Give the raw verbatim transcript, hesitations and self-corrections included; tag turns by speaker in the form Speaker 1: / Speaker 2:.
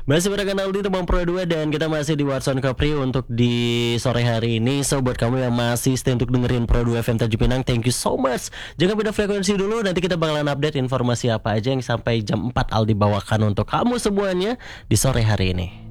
Speaker 1: Masih barengan Aldi Demam Pro dua dan kita masih di Warson Capri untuk di sore hari ini. So buat kamu yang masih stay untuk dengerin Pro dua F M Tanjung Pinang, thank you so much. Jangan beda frekuensi dulu, nanti kita bakalan update informasi apa aja yang sampai jam empat Aldi bawakan untuk kamu semuanya di sore hari ini.